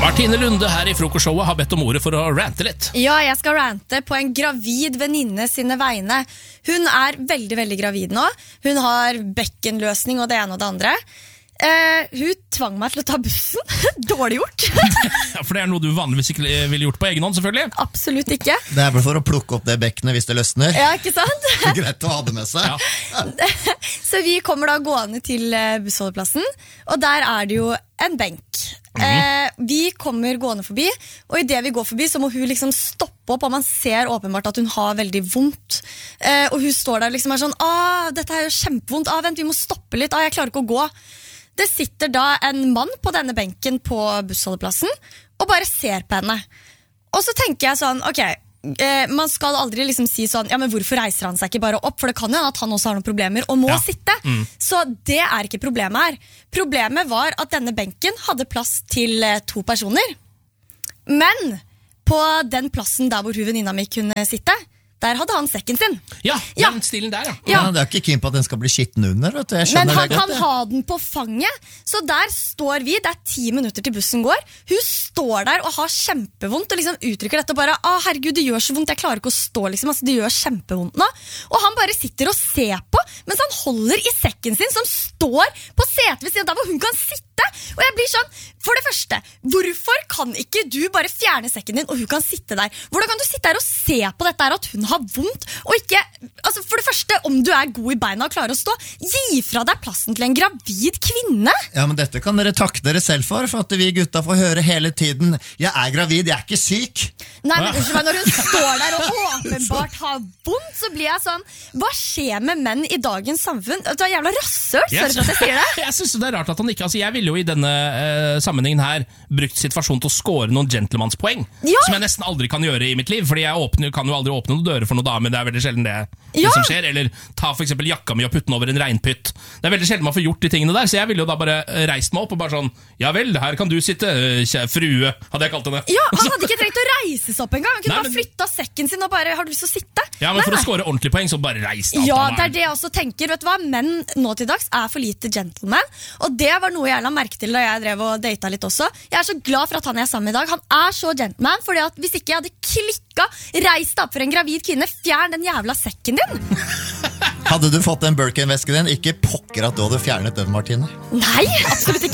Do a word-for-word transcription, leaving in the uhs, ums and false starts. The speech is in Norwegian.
Martine Lunde her i frokostshowet har bedt om ordet for å rante litt. Ja, jeg skal rante på en gravid venninne sine vegne. Hun er veldig, veldig gravid nå. Hun har bekkenløsning og det ene og det andre. Uh, hun tvang meg til å ta bussen. Dårlig gjort. Ja, for det er noe du vanligvis ikke ville gjort på egen hånd, selvfølgelig. Absolutt ikke. Det er vel for å plukke opp det bekkenet hvis det løsner. Ja, ikke sant? Det er greit å ha det med seg. Ja. Så vi kommer da gående til bussholdeplassen, og der er det jo en benk. Mm. Uh, vi kommer gående forbi, og i det vi går forbi så må hun liksom stoppe opp, og man ser åpenbart at hun har veldig vondt. Uh, og hun står der liksom er sånn, ah, dette er jo kjempevondt, ah, vent, vi må stoppe litt, ah, jeg klarer ikke å gå. Det sitter da en mann på denne benken på bussholdeplassen og bare ser på henne. Og så tenker jeg sånn, ok, eh, man skal aldri liksom si sånn, ja, men hvorfor reiser han seg ikke bare opp? For det kan jo at han også har noen problemer og må Ja. sitte. Mm. Så det er ikke problemet her. Problemet var at denne benken hadde plass til eh, to personer. Men på den plassen der hvor hun venninna mi kunne sitte, der hadde han sekken sin. Ja, Ja. den stilen der, ja. Ja. Ja, det er ikke keen på at den skal bli skitten under, vet du. Jeg Men skjønner han det kan godt. ha den på fanget. Så der står vi, det er ti minutter til bussen går. Hun står der og har kjempevondt og liksom uttrykker dette og bare, ah, herregud, det gjør så vondt, jeg klarer ikke å stå liksom, altså, det gjør kjempevondt nå. Og han bare sitter og ser på, mens han holder i sekken sin som står på setet ved siden der hvor hun kan sitte. Og jeg blir sånn, for det første, hvorfor kan ikke du bare fjerne sekken din og hun kan sitte der? Hvordan kan du sitte der og se på dette her at hun har vondt? Og ikke, altså for det første, om du er god i beina og klarer å stå, gi fra deg plassen til en gravid kvinne. Ja, men dette kan dere takke dere selv for, for at vi gutta får høre hele tiden, jeg er gravid, jeg er ikke syk. Nei, men unnskyld meg, når hun står der og åpenbart har vondt, så blir jeg sånn, hva skjer med menn i dagens samfunn? Du er jævla rassør, sorry for at jeg sier det. Jeg synes det er rart at han ikke, altså jeg ville jo i denne eh, sammenhengen her brukt situasjonen til å score noen gentlemanspoeng, Ja. som jeg nesten aldri kan gjøre i mitt liv, fordi jeg åpner, kan jo aldri åpne noen dører for noen damer, det er veldig sjelden det, det Ja. som skjer, eller ta for eksempel jakka mi og putte den over en regnpytt. Det er veldig sjelden man får gjort de tingene der, så jeg ville jo da bare reist meg opp og bare sånn, ja vel, her kan du sitte, kjære frue, hadde jeg kalt henne. Ja, han hadde ikke trengt å reise seg opp en gang. Han kunne Nei, bare men- flytta sekken sin og bare, har du lyst til å sitte? Ja, men Nei, for nei. å score ordentlig poeng, så bare reis deg opp. Ja, da, det er det jeg også tenker. Vet du hva? Menn nå til dags er for lite gentleman, og det var noe jeg la merke til da jeg drev og data litt også. Jeg er så glad for at han jeg er sammen med i dag. Han er så gentleman, fordi at hvis ikke jeg hadde klikka, reist deg opp for en gravid kvinne, fjern den jævla sekken din. Hadde du fått den Birkin-vesken din, ikke pokker at du hadde fjernet den, Martine. Nei, absolutt ikke.